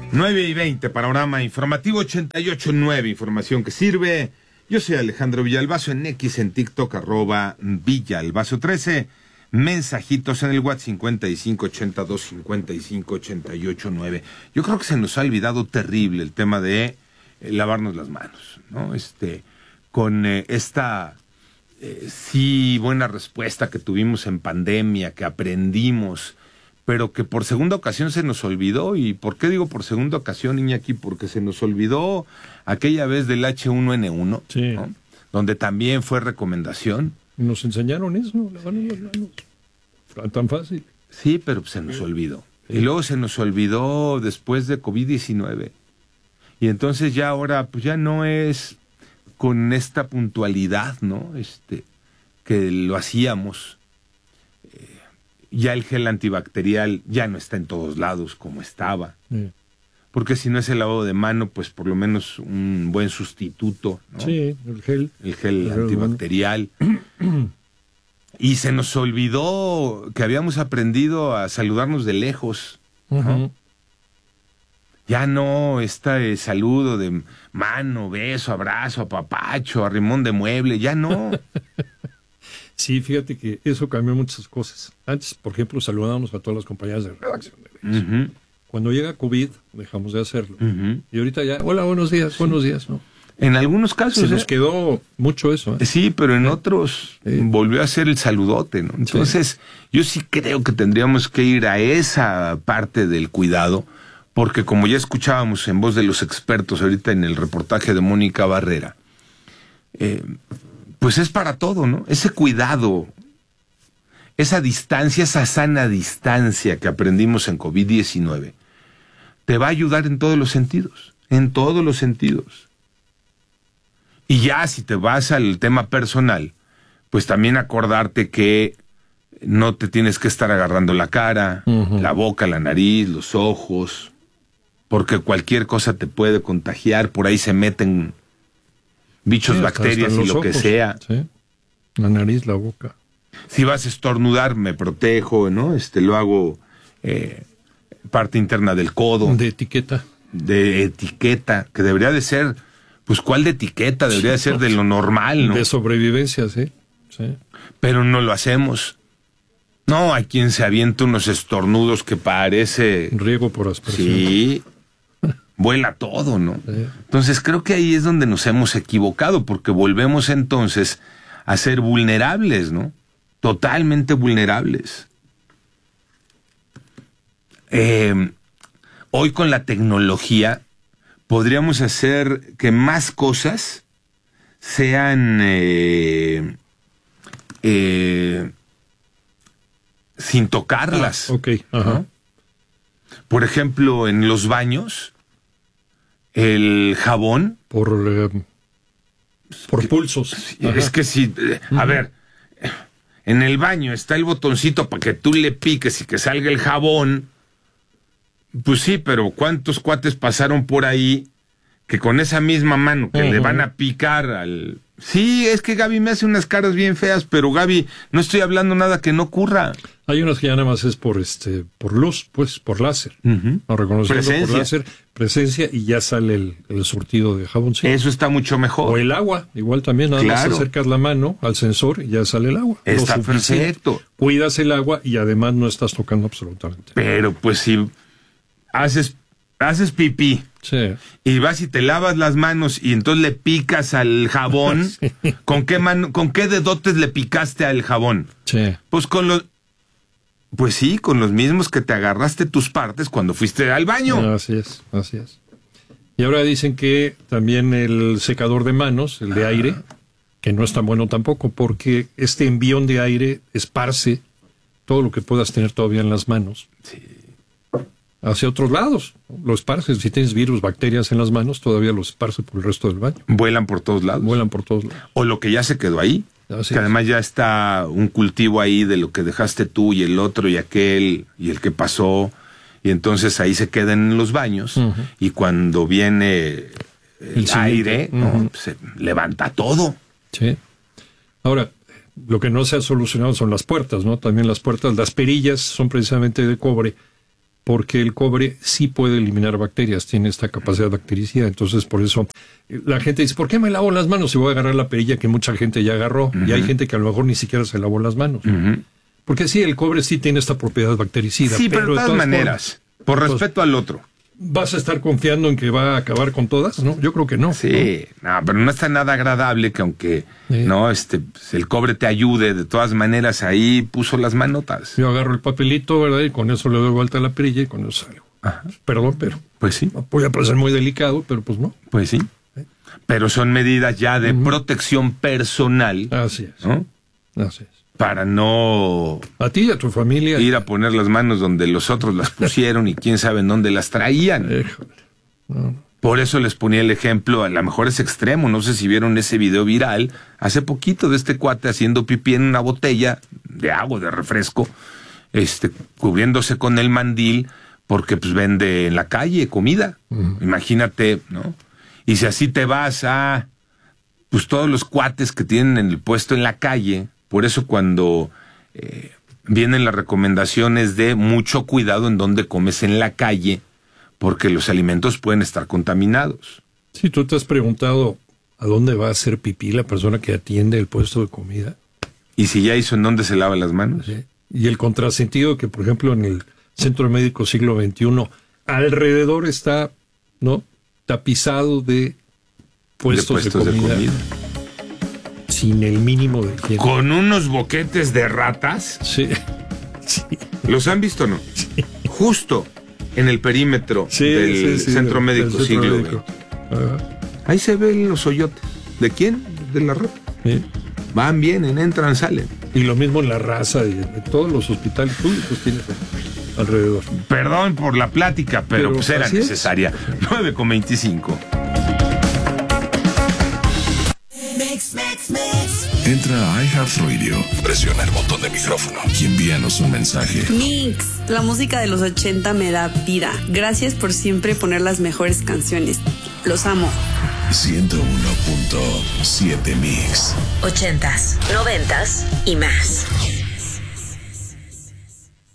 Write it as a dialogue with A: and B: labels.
A: 9:20, panorama informativo 88.9, información que sirve. Yo soy Alejandro Villalbazo, en X, en TikTok, @Villalbazo13. Mensajitos en el WhatsApp 5582-5588-9. Yo creo que se nos ha olvidado terrible el tema de lavarnos las manos, ¿no? Con esta sí buena respuesta que tuvimos en pandemia, que aprendimos, pero que por segunda ocasión se nos olvidó. ¿Y por qué digo por segunda ocasión, Iñaki? Porque se nos olvidó aquella vez del H1N1,
B: sí,
A: ¿no? Donde también fue recomendación.
B: Nos enseñaron eso, lavarnos las manos. Tan fácil.
A: Sí, pero se nos olvidó. Sí. Y luego se nos olvidó después de COVID-19. Y entonces ya ahora, pues ya no es con esta puntualidad, ¿no? Que lo hacíamos. Ya el gel antibacterial ya no está en todos lados como estaba. Sí. Porque si no es el lavado de mano, pues por lo menos un buen sustituto, ¿no? Sí, el gel. El gel antibacterial. Y se nos olvidó que habíamos aprendido a saludarnos de lejos, ¿no? Uh-huh. Ya no saludo de mano, beso, abrazo, apapacho, arrimón de mueble, ya no.
B: Sí, fíjate que eso cambió muchas cosas. Antes, por ejemplo, saludábamos a todas las compañías de redacción. Uh-huh. Cuando llega COVID, dejamos de hacerlo. Uh-huh. Y ahorita ya, hola, buenos días, sí. Buenos días, ¿no?
A: En algunos casos...
B: Se nos quedó mucho eso, ¿eh?
A: Sí, pero en otros volvió a ser el saludote, ¿no? Entonces, yo sí creo que tendríamos que ir a esa parte del cuidado, porque como ya escuchábamos en voz de los expertos ahorita en el reportaje de Mónica Barrera, pues es para todo, ¿no? Ese cuidado, esa distancia, esa sana distancia que aprendimos en COVID-19, te va a ayudar en todos los sentidos, en todos los sentidos. Y ya si te vas al tema personal, pues también acordarte que no te tienes que estar agarrando la cara, uh-huh, la boca, la nariz, los ojos, porque cualquier cosa te puede contagiar, por ahí se meten bichos, sí, bacterias y lo ojos, que sea.
B: Sí. La nariz, la boca.
A: Si vas a estornudar, me protejo, ¿no? Lo hago parte interna del codo.
B: De etiqueta.
A: De etiqueta, que debería de ser... Pues, ¿cuál de etiqueta? Debería de ser de lo normal, ¿no?
B: De sobrevivencia, sí. Sí.
A: Pero no lo hacemos. No, hay quien se avienta unos estornudos que parece...
B: Riego por aspersión.
A: Sí. Vuela todo, ¿no? Sí. Entonces, creo que ahí es donde nos hemos equivocado, porque volvemos entonces a ser vulnerables, ¿no? Totalmente vulnerables. Hoy con la tecnología... podríamos hacer que más cosas sean sin tocarlas.
B: Okay. Ajá.
A: ¿No? Por ejemplo, en los baños, el jabón...
B: Por pulsos.
A: Es que si... a ver, en el baño está el botoncito para que tú le piques y que salga el jabón... Pues sí, pero ¿cuántos cuates pasaron por ahí que con esa misma mano que le van a picar al... Sí, es que Gaby me hace unas caras bien feas, pero Gaby, no estoy hablando nada que no ocurra.
B: Hay unas que ya nada más es por luz, pues, por láser. Uh-huh. No reconociendo por láser, presencia, y ya sale el surtido de jabón. Sí.
A: Eso está mucho mejor.
B: O el agua, igual también, nada más acercas la mano al sensor y ya sale el agua.
A: Está perfecto.
B: Cuidas el agua y además no estás tocando absolutamente.
A: Pero pues si... Haces pipí, sí, y vas y te lavas las manos y entonces le picas al jabón. Sí. ¿Con qué dedotes le picaste al jabón?
B: Sí.
A: Pues con los mismos que te agarraste tus partes cuando fuiste al baño.
B: Así es. Y ahora dicen que también el secador de manos, el de aire, que no es tan bueno tampoco, porque este envión de aire esparce todo lo que puedas tener todavía en las manos. Sí. Hacia otros lados, lo esparces. Si tienes virus, bacterias en las manos, todavía los esparce por el resto del baño.
A: Vuelan por todos lados. O lo que ya se quedó ahí. Así que además ya está un cultivo ahí de lo que dejaste tú y el otro y aquel y el que pasó. Y entonces ahí se quedan en los baños. Uh-huh. Y cuando viene el aire, uh-huh, ¿no? Se levanta todo.
B: Sí. Ahora, lo que no se ha solucionado son las puertas, ¿no? También las puertas, las perillas son precisamente de cobre. porque el cobre sí puede eliminar bacterias, tiene esta capacidad bactericida. Entonces, por eso la gente dice, ¿por qué me lavo las manos si voy a agarrar la perilla que mucha gente ya agarró? Y hay gente que a lo mejor ni siquiera se lavó las manos. Porque sí, el cobre sí tiene esta propiedad bactericida.
A: Sí, pero de todas maneras, por respeto al otro.
B: ¿Vas a estar confiando en que va a acabar con todas? No, yo creo que no.
A: Sí, no, pero no está nada agradable que aunque no el cobre te ayude, de todas maneras ahí puso las manotas.
B: Yo agarro el papelito, ¿verdad? Y con eso le doy vuelta a la perilla y con eso salgo. Ajá. Perdón, pero...
A: Pues sí.
B: Voy a parecer muy delicado, pero pues no.
A: Pues sí. Pero son medidas ya de protección personal.
B: Así es.
A: ¿No?
B: Así es.
A: Para no...
B: A ti y a tu familia.
A: Ir a poner las manos donde los otros las pusieron y quién sabe en dónde las traían.
B: No.
A: Por eso les ponía el ejemplo, a lo mejor es extremo, no sé si vieron ese video viral, hace poquito de este cuate haciendo pipí en una botella de agua, de refresco, cubriéndose con el mandil, porque pues vende en la calle comida. Imagínate, ¿no? Y si así te vas a, pues todos los cuates que tienen el puesto en la calle. Por eso cuando vienen las recomendaciones de mucho cuidado en donde comes en la calle, porque los alimentos pueden estar contaminados.
B: Sí, tú te has preguntado a dónde va a hacer pipí la persona que atiende el puesto de comida.
A: ¿Y si ya hizo, en dónde se lava las manos?
B: Sí. Y el contrasentido que, por ejemplo, en el Centro Médico Siglo XXI, alrededor está, ¿no?, tapizado de puestos de comida. Sin el mínimo de higiene.
A: Con unos boquetes de ratas.
B: Sí. Sí.
A: ¿Los han visto o no? Sí. Justo en el perímetro del Centro Médico Siglo XX. Ahí se ven los hoyotes. ¿De quién? De la rata.
B: Sí.
A: Van, vienen, entran, salen.
B: Y lo mismo en La Raza y en todos los hospitales públicos tienes alrededor.
A: Perdón por la plática, pero pues era necesaria. 9:25.
C: Entra a iHeartRadio, presiona el botón de micrófono y envíanos un mensaje.
D: Mix, la música de los 80 me da vida. Gracias por siempre poner las mejores canciones. Los amo.
C: 101.7 Mix.
E: 80s, 90s y más.